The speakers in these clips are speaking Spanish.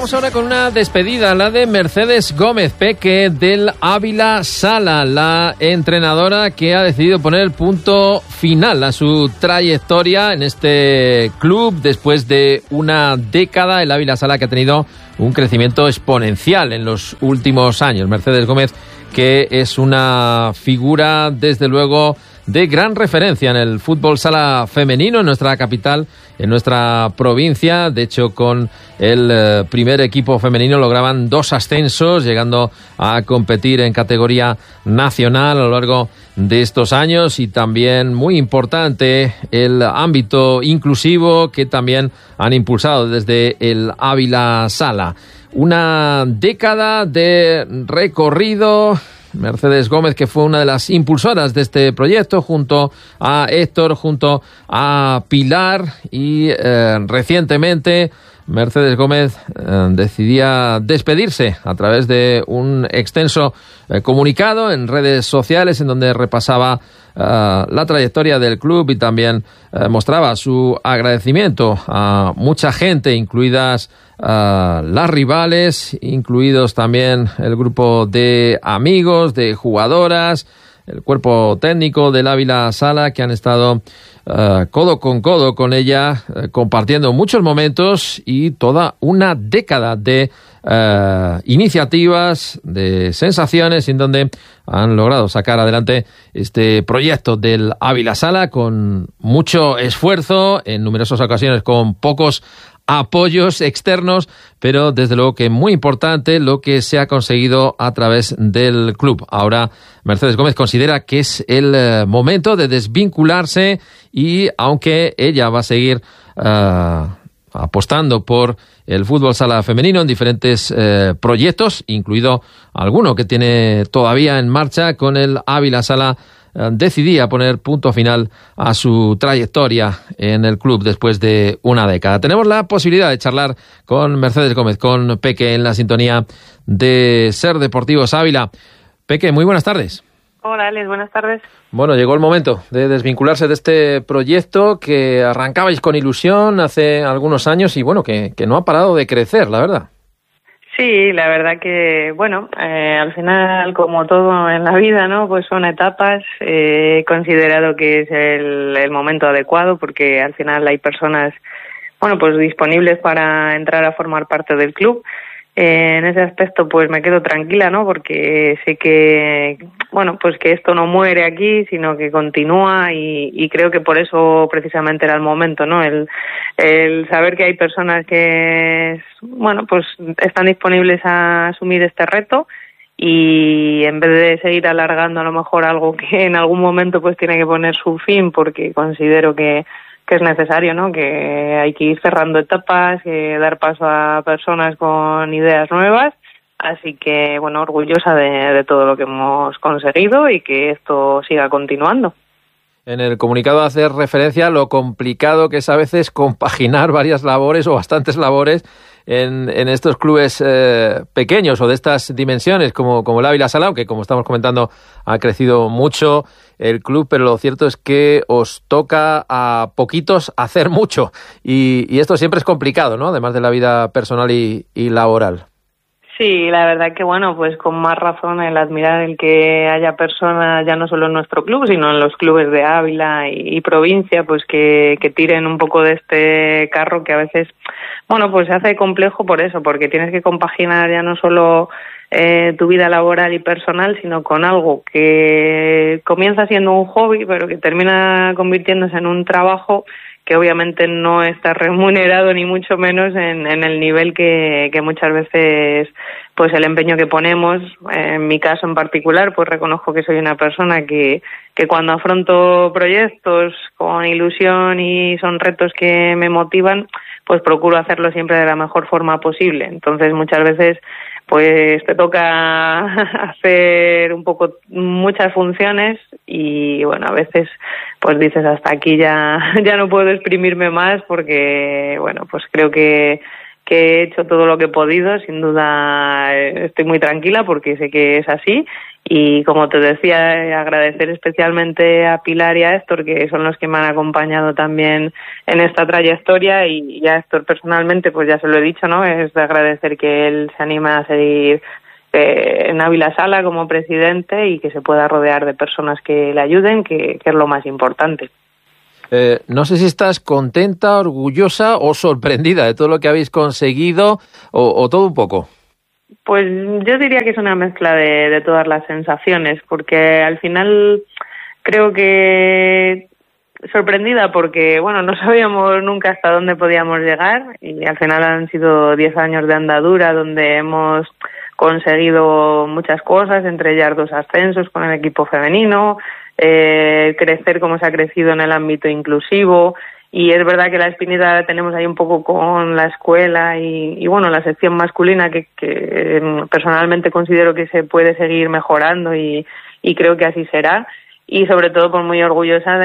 Vamos ahora con una despedida, la de Mercedes Gómez Peque del Ávila Sala, la entrenadora que ha decidido poner punto final a su trayectoria en este club después de una década. El Ávila Sala que ha tenido un crecimiento exponencial en los últimos años. Mercedes Gómez, que es una figura desde luego de gran referencia en el fútbol sala femenino en nuestra capital, en nuestra provincia. De hecho, con el primer equipo femenino lograban 2 ascensos, llegando a competir en categoría nacional a lo largo de estos años, y también muy importante el ámbito inclusivo que también han impulsado desde el Ávila Sala. Una década de recorrido. Mercedes Gómez, que fue una de las impulsoras de este proyecto, junto a Héctor, junto a Pilar, y recientemente Mercedes Gómez decidía despedirse a través de un extenso comunicado en redes sociales en donde repasaba la trayectoria del club y también mostraba su agradecimiento a mucha gente, incluidas las rivales, incluidos también el grupo de amigos, de jugadoras, el cuerpo técnico del Ávila Sala, que han estado codo con ella, compartiendo muchos momentos y toda una década de iniciativas, de sensaciones, en donde han logrado sacar adelante este proyecto del Ávila Sala con mucho esfuerzo, en numerosas ocasiones con pocos apoyos externos, pero desde luego que muy importante lo que se ha conseguido a través del club. Ahora Mercedes Gómez considera que es el momento de desvincularse, y aunque ella va a seguir apostando por el fútbol sala femenino en diferentes proyectos, incluido alguno que tiene todavía en marcha con el Ávila Sala, decidía poner punto final a su trayectoria en el club después de una década. Tenemos la posibilidad de charlar con Mercedes Gómez, con Peque, en la sintonía de Ser Deportivos Ávila. Peque, muy buenas tardes. Hola, Alex, buenas tardes. Bueno, llegó el momento de desvincularse de este proyecto que arrancabais con ilusión hace algunos años y bueno, que no ha parado de crecer, la verdad. Sí, la verdad que, bueno, al final, como todo en la vida, ¿no? Pues son etapas. He considerado que es el momento adecuado, porque al final hay personas, bueno, pues disponibles para entrar a formar parte del club. En ese aspecto, pues me quedo tranquila, ¿no? Porque sé que, bueno, pues que esto no muere aquí, sino que continúa, y creo que por eso precisamente era el momento, ¿no? El saber que hay personas que, bueno, pues están disponibles a asumir este reto, y en vez de seguir alargando a lo mejor algo que en algún momento pues tiene que poner su fin, porque considero que es necesario, ¿no? Que hay que ir cerrando etapas, dar paso a personas con ideas nuevas. Así que, bueno, orgullosa de todo lo que hemos conseguido y que esto siga continuando. En el comunicado hace referencia a lo complicado que es a veces compaginar varias labores o bastantes labores en estos clubes pequeños o de estas dimensiones como el Ávila Sala, que como estamos comentando ha crecido mucho el club, pero lo cierto es que os toca a poquitos hacer mucho, y esto siempre es complicado, ¿no? Además de la vida personal y laboral. Sí, la verdad que, bueno, pues con más razón el admirar el que haya personas, ya no solo en nuestro club, sino en los clubes de Ávila y provincia, pues que tiren un poco de este carro que a veces, bueno, pues se hace complejo por eso, porque tienes que compaginar ya no solo tu vida laboral y personal, sino con algo que comienza siendo un hobby, pero que termina convirtiéndose en un trabajo que obviamente no está remunerado ni mucho menos en el nivel que muchas veces pues el empeño que ponemos. En mi caso en particular, pues reconozco que soy una persona que cuando afronto proyectos con ilusión y son retos que me motivan, pues procuro hacerlo siempre de la mejor forma posible. Entonces muchas veces pues te toca hacer un poco muchas funciones y bueno, a veces pues dices hasta aquí ya no puedo exprimirme más, porque bueno, pues creo que he hecho todo lo que he podido. Sin duda estoy muy tranquila porque sé que es así, Y como te decía, agradecer especialmente a Pilar y a Héctor, que son los que me han acompañado también en esta trayectoria, y a Héctor personalmente, pues ya se lo he dicho, ¿no? Es de agradecer que él se anime a seguir en Ávila Sala como presidente y que se pueda rodear de personas que le ayuden, que es lo más importante. No sé si estás contenta, orgullosa o sorprendida de todo lo que habéis conseguido, o todo un poco. Pues yo diría que es una mezcla de todas las sensaciones, porque al final creo que sorprendida porque, bueno, no sabíamos nunca hasta dónde podíamos llegar, y al final han sido 10 años de andadura donde hemos conseguido muchas cosas, entre ellas 2 ascensos con el equipo femenino, crecer como se ha crecido en el ámbito inclusivo. Y es verdad que la espinita la tenemos ahí un poco con la escuela y bueno, la sección masculina que personalmente considero que se puede seguir mejorando y creo que así será. Y sobre todo pues muy orgullosa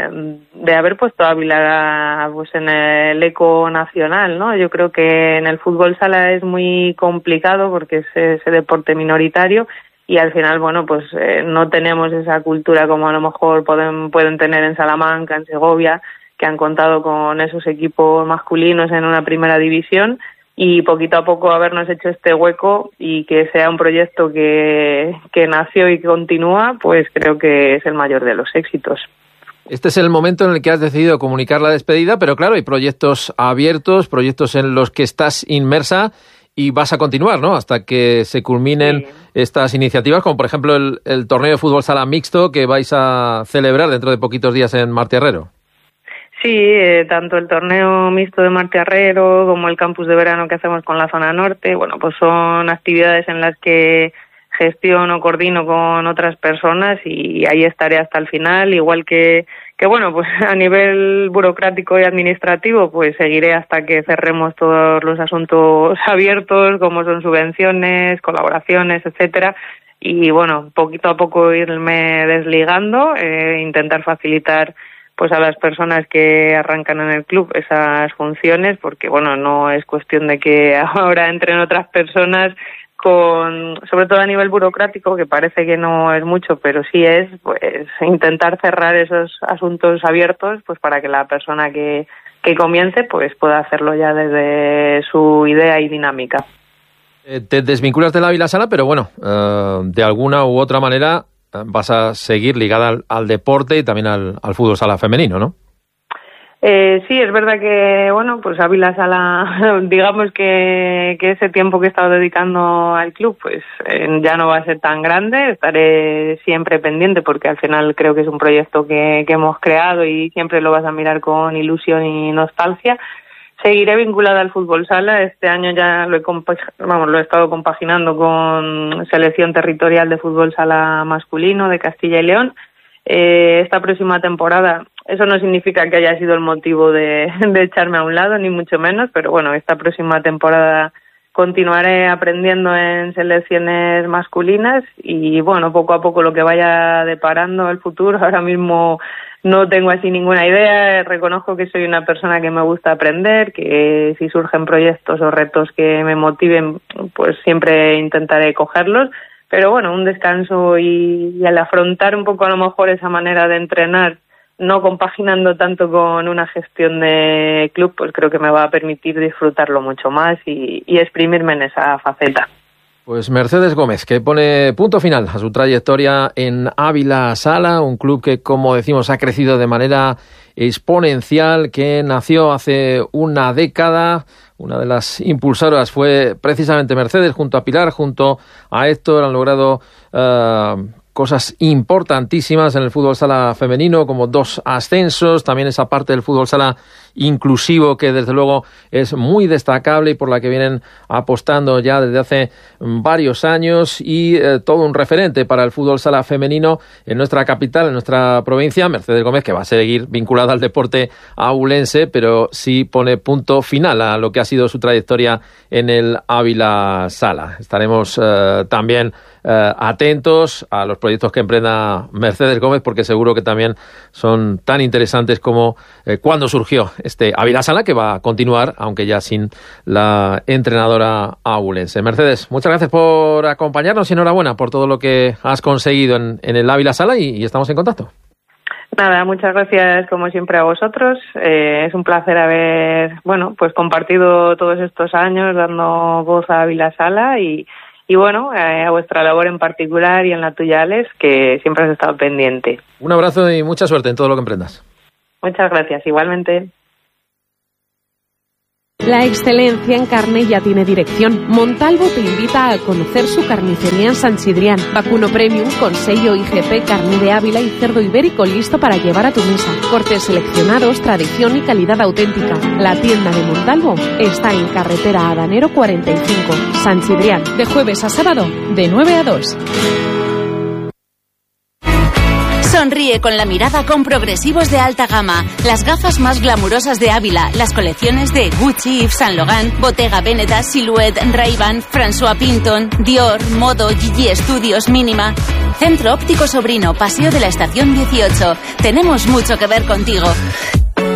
de haber puesto a Ávila pues en el eco nacional, ¿no? Yo creo que en el fútbol sala es muy complicado porque es ese deporte minoritario y al final, bueno, pues no tenemos esa cultura como a lo mejor pueden tener en Salamanca, en Segovia, que han contado con esos equipos masculinos en una primera división, y poquito a poco habernos hecho este hueco y que sea un proyecto que nació y que continúa, pues creo que es el mayor de los éxitos. Este es el momento en el que has decidido comunicar la despedida, pero claro, hay proyectos abiertos, proyectos en los que estás inmersa y vas a continuar, ¿no? Hasta que se culminen estas iniciativas, como por ejemplo el torneo de fútbol sala mixto que vais a celebrar dentro de poquitos días en Martiarrero. Sí, tanto el torneo mixto de Martiarrero como el campus de verano que hacemos con la zona norte, bueno, pues son actividades en las que gestiono, coordino con otras personas y ahí estaré hasta el final, igual que bueno, pues a nivel burocrático y administrativo, pues seguiré hasta que cerremos todos los asuntos abiertos, como son subvenciones, colaboraciones, etcétera. Y bueno, poquito a poco irme desligando, intentar facilitar pues a las personas que arrancan en el club esas funciones, porque bueno, no es cuestión de que ahora entren otras personas sobre todo a nivel burocrático, que parece que no es mucho, pero sí es, pues intentar cerrar esos asuntos abiertos, pues para que la persona que comience, pues pueda hacerlo ya desde su idea y dinámica. Te desvinculas de la Ávila Sala, pero bueno, de alguna u otra manera vas a seguir ligada al deporte y también al fútbol sala femenino, ¿no? Sí, es verdad que, bueno, pues Ávila Sala, digamos que ese tiempo que he estado dedicando al club, pues ya no va a ser tan grande, estaré siempre pendiente porque al final creo que es un proyecto que hemos creado y siempre lo vas a mirar con ilusión y nostalgia. Seguiré vinculada al fútbol sala, este año ya lo he estado compaginando con selección territorial de fútbol sala masculino de Castilla y León. Esta próxima temporada, eso no significa que haya sido el motivo de echarme a un lado, ni mucho menos, pero bueno, esta próxima temporada continuaré aprendiendo en selecciones masculinas y bueno, poco a poco lo que vaya deparando el futuro. Ahora mismo no tengo así ninguna idea, reconozco que soy una persona que me gusta aprender, que si surgen proyectos o retos que me motiven, pues siempre intentaré cogerlos. Pero bueno, un descanso y al afrontar un poco a lo mejor esa manera de entrenar, no compaginando tanto con una gestión de club, pues creo que me va a permitir disfrutarlo mucho más y exprimirme en esa faceta. Pues Mercedes Gómez, que pone punto final a su trayectoria en Ávila Sala, un club que, como decimos, ha crecido de manera exponencial, que nació hace una década. Una de las impulsoras fue precisamente Mercedes, junto a Pilar, junto a Héctor, han logrado cosas importantísimas en el fútbol sala femenino, como 2 ascensos, también esa parte del fútbol sala inclusivo que desde luego es muy destacable y por la que vienen apostando ya desde hace varios años y todo un referente para el fútbol sala femenino en nuestra capital, en nuestra provincia. Mercedes Gómez, que va a seguir vinculada al deporte abulense, pero sí pone punto final a lo que ha sido su trayectoria en el Ávila Sala. Estaremos también atentos a los proyectos que emprenda Mercedes Gómez, porque seguro que también son tan interesantes como cuando surgió este Ávila Sala, que va a continuar, aunque ya sin la entrenadora abulense. Mercedes, muchas gracias por acompañarnos y enhorabuena por todo lo que has conseguido en el Ávila Sala y estamos en contacto. Nada, muchas gracias como siempre a vosotros. Es un placer haber, pues compartido todos estos años dando voz a Ávila Sala y a vuestra labor en particular y en la tuya, Alex, que siempre has estado pendiente. Un abrazo y mucha suerte en todo lo que emprendas. Muchas gracias, igualmente. La excelencia en carne ya tiene dirección. Montalvo te invita a conocer su carnicería en San Sidrián. Vacuno Premium con sello IGP, carne de Ávila y cerdo ibérico listo para llevar a tu mesa. Cortes seleccionados, tradición y calidad auténtica. La tienda de Montalvo está en carretera Adanero 45, San Sidrián. De jueves a sábado, de 9 a 2. Sonríe con la mirada con progresivos de alta gama. Las gafas más glamurosas de Ávila. Las colecciones de Gucci, Yves Saint Laurent, Bottega Veneta, Silhouette, Ray-Ban, François Pinton, Dior, Modo, Gigi Studios, Mínima. Centro Óptico Sobrino, Paseo de la Estación 18. Tenemos mucho que ver contigo.